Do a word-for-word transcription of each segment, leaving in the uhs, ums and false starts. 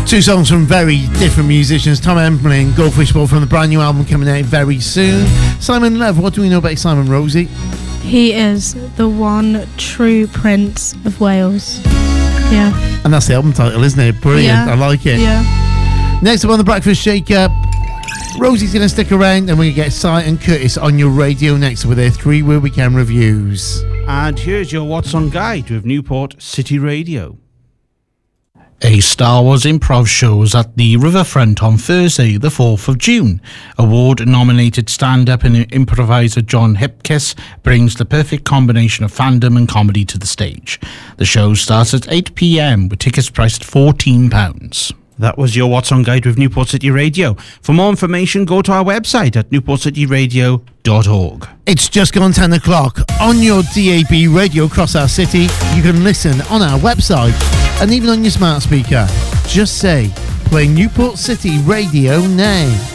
Two songs from very different musicians. Tom Embley and Goldfish Bowl from the brand new album coming out very soon. Simon Love, what do we know about Simon, Rosie? He is the one true Prince of Wales. Yeah. And that's the album title, isn't it? Brilliant. Yeah. I like it. Yeah. Next up on the Breakfast Shake-Up, Rosie's going to stick around and we're going to get Si and Curtis on your radio next with their three Where We Can reviews. And here's your What's On guide with Newport City Radio. A Star Wars improv shows at the Riverfront on Thursday, the fourth of June. Award-nominated stand-up and improviser John Hipkiss brings the perfect combination of fandom and comedy to the stage. The show starts at eight p.m. with tickets priced at fourteen pounds. That was your What's On guide with Newport City Radio. For more information, go to our website at newport city radio dot org. It's just gone ten o'clock. On your D A B radio across our city, you can listen on our website and even on your smart speaker. Just say, play Newport City Radio now.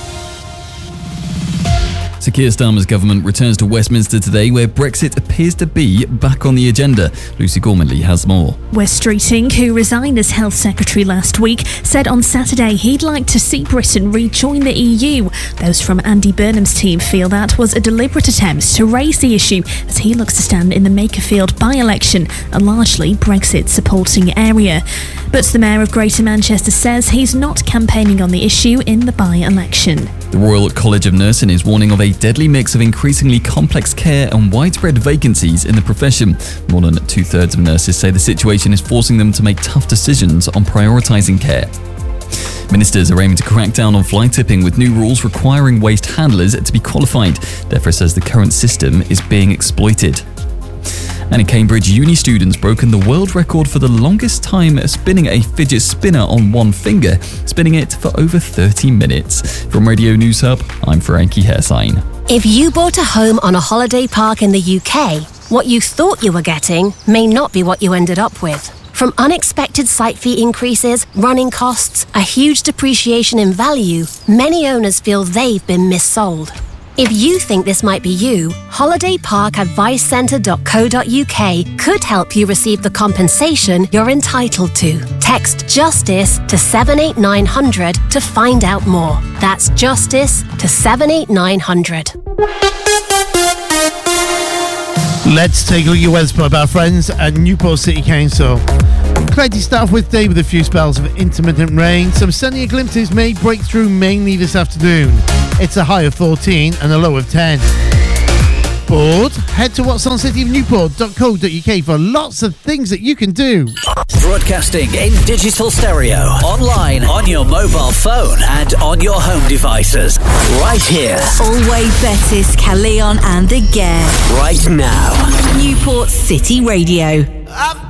So Keir Starmer's government returns to Westminster today, where Brexit appears to be back on the agenda. Lucy Gormanley has more. Wes Streeting, who resigned as Health Secretary last week, said on Saturday he'd like to see Britain rejoin the E U. Those from Andy Burnham's team feel that was a deliberate attempt to raise the issue as he looks to stand in the Makerfield by-election, a largely Brexit-supporting area. But the Mayor of Greater Manchester says he's not campaigning on the issue in the by-election. The Royal College of Nursing is warning of a deadly mix of increasingly complex care and widespread vacancies in the profession. More than two-thirds of nurses say the situation is forcing them to make tough decisions on prioritising care. Ministers are aiming to crack down on fly tipping with new rules requiring waste handlers to be qualified. DEFRA says the current system is being exploited. And in Cambridge, uni students broken the world record for the longest time spinning a fidget spinner on one finger, spinning it for over thirty minutes. From Radio News Hub, I'm Frankie Hairsign. If you bought a home on a holiday park in the U K, what you thought you were getting may not be what you ended up with. From unexpected site fee increases, running costs, a huge depreciation in value, many owners feel they've been missold. If you think this might be you, holiday park advice centre dot co dot uk could help you receive the compensation you're entitled to. Text JUSTICE to seven eight nine hundred to find out more. That's JUSTICE to seven eight nine hundred. Let's take a look at your weather by our friends at Newport City Council. Cloudy start with day with a few spells of intermittent rain. Some sunnier glimpses may break through mainly this afternoon. It's a high of fourteen and a low of ten. Bored? Head to what's on city of newport dot co dot uk for lots of things that you can do. Broadcasting in digital stereo, online, on your mobile phone and on your home devices. Right here. Always Betis, Calleon and the Gare. Right now. Newport City Radio. I've